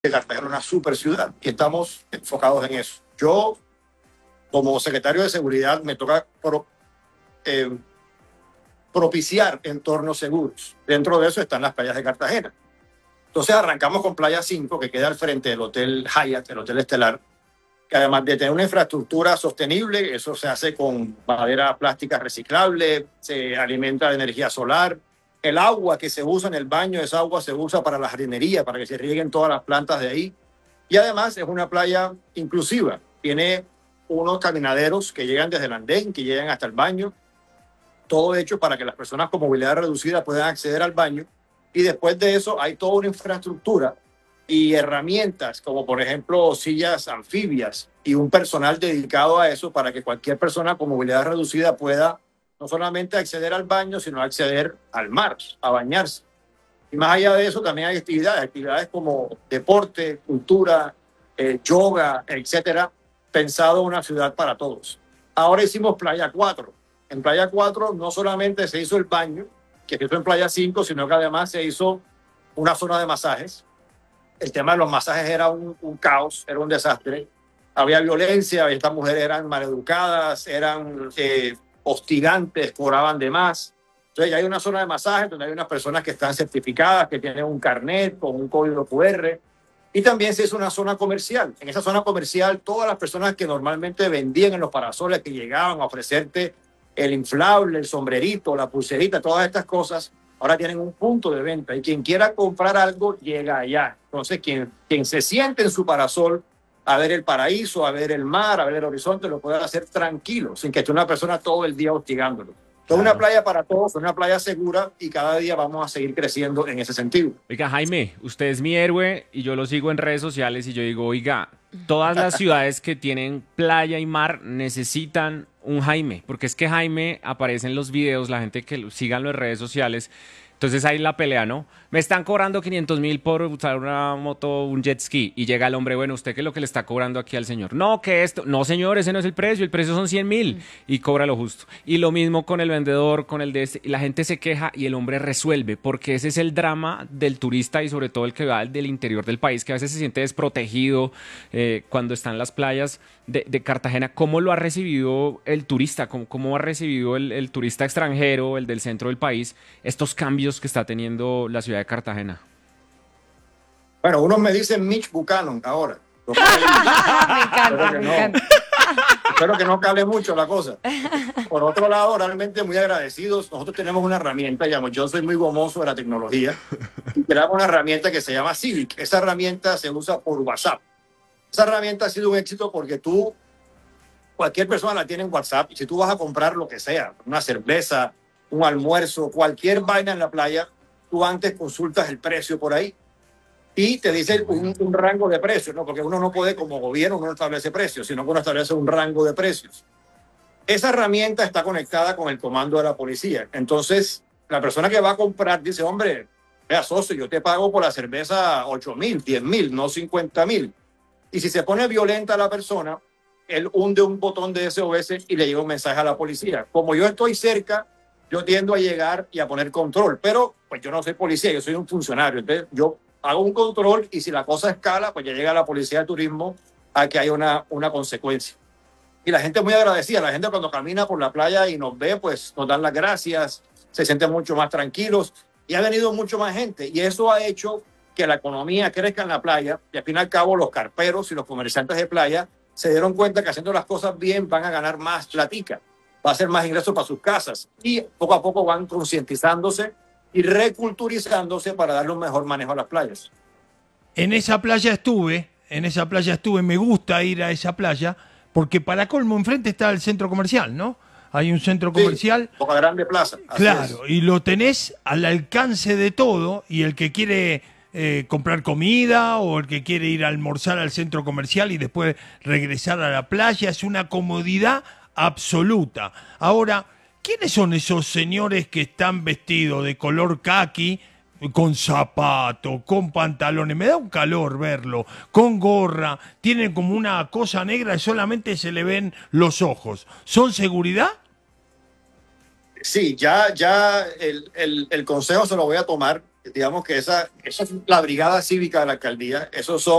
que Cartagena es una super ciudad y estamos enfocados en eso. Yo, como secretario de Seguridad, me toca eh, propiciar entornos seguros. Dentro de eso están las playas de Cartagena. Entonces arrancamos con Playa 5, que queda al frente del Hotel Hyatt, el Hotel Estelar, que además de tener una infraestructura sostenible, eso se hace con madera plástica reciclable, se alimenta de energía solar. El agua que se usa en el baño, esa agua se usa para la jardinería, para que se rieguen todas las plantas de ahí. Y además es una playa inclusiva. Tiene unos caminaderos que llegan desde el andén, que llegan hasta el baño. Todo hecho para que las personas con movilidad reducida puedan acceder al baño. Y después de eso hay toda una infraestructura y herramientas, como por ejemplo sillas anfibias y un personal dedicado a eso para que cualquier persona con movilidad reducida pueda no solamente acceder al baño, sino acceder al mar, a bañarse. Y más allá de eso también hay actividades como deporte, cultura, yoga, etcétera, pensado una ciudad para todos. Ahora hicimos Playa 4. En Playa 4 no solamente se hizo el baño, que se hizo en Playa 5, sino que además se hizo una zona de masajes. El tema de los masajes era un caos, era un desastre. Había violencia, estas mujeres eran maleducadas, eran hostigantes, cobraban de más. Entonces ya hay una zona de masajes donde hay unas personas que están certificadas, que tienen un carnet con un código QR. Y también se hizo una zona comercial. En esa zona comercial, todas las personas que normalmente vendían en los parasoles, que llegaban a ofrecerte el inflable, el sombrerito, la pulserita, todas estas cosas, ahora tienen un punto de venta. Y quien quiera comprar algo, llega allá. Entonces, quien se siente en su parasol a ver el paraíso, a ver el mar, a ver el horizonte, lo puede hacer tranquilo, sin que esté una persona todo el día hostigándolo. Es una playa para todos, una playa segura y cada día vamos a seguir creciendo en ese sentido. Oiga, Jaime, usted es mi héroe y yo lo sigo en redes sociales y yo digo, oiga, todas las ciudades que tienen playa y mar necesitan un Jaime, porque es que Jaime aparece en los videos, la gente que sigan las redes sociales. Entonces ahí la pelea, ¿no? Me están cobrando 500.000 por usar una moto, un jet ski. Y llega el hombre, bueno, ¿usted qué es lo que le está cobrando aquí al señor? No, que esto. No, señor, ese no es el precio son 100.000. Y cobra lo justo. Y lo mismo con el vendedor, con el de este. Y la gente se queja y el hombre resuelve, porque ese es el drama del turista y sobre todo el que va del interior del país, que a veces se siente desprotegido cuando está en las playas de Cartagena. ¿Cómo lo ha recibido el turista? ¿Cómo ha recibido el turista extranjero, el del centro del país, estos cambios que está teniendo la ciudad de Cartagena? Bueno, unos me dicen Mitch Buchanan ahora. Me encanta, me encanta. Espero que no cale mucho la cosa. Por otro lado, realmente muy agradecidos. Nosotros tenemos una herramienta, digamos, yo soy muy gomoso de la tecnología, y tenemos una herramienta que se llama Civic. Esa herramienta se usa por WhatsApp. Esa herramienta ha sido un éxito porque cualquier persona la tiene en WhatsApp, y si tú vas a comprar lo que sea, una cerveza, un almuerzo, cualquier vaina en la playa, tú antes consultas el precio por ahí y te dice un rango de precios, ¿no? Porque uno no puede, como gobierno, no establece precios, sino que uno establece un rango de precios. Esa herramienta está conectada con el comando de la policía. Entonces, la persona que va a comprar dice, hombre, vea, socio, yo te pago por la cerveza 8.000, 10.000, no 50.000. Y si se pone violenta la persona, él hunde un botón de SOS y le llega un mensaje a la policía. Como yo estoy cerca, yo tiendo a llegar y a poner control, pero pues yo no soy policía, yo soy un funcionario. Entonces yo hago un control y si la cosa escala, pues ya llega la policía de turismo a que haya una consecuencia. Y la gente es muy agradecida. La gente cuando camina por la playa y nos ve, pues nos dan las gracias, se sienten mucho más tranquilos y ha venido mucho más gente. Y eso ha hecho que la economía crezca en la playa y al fin y al cabo los carperos y los comerciantes de playa se dieron cuenta que haciendo las cosas bien van a ganar más platica, va a ser más ingresos para sus casas y poco a poco van concientizándose y reculturizándose para darle un mejor manejo a las playas. En esa playa estuve, me gusta ir a esa playa, porque para colmo enfrente está el centro comercial, ¿no? Hay un centro comercial. Sí, Boca Grande Plaza. Claro, y lo tenés al alcance de todo, y el que quiere comprar comida o el que quiere ir a almorzar al centro comercial y después regresar a la playa, es una comodidad absoluta. Ahora, ¿quiénes son esos señores que están vestidos de color caqui, con zapato, con pantalones? Me da un calor verlo, con gorra, tienen como una cosa negra y solamente se le ven los ojos. ¿Son seguridad? Sí, ya el consejo se lo voy a tomar. digamos que esa es la brigada cívica de la alcaldía. Esos son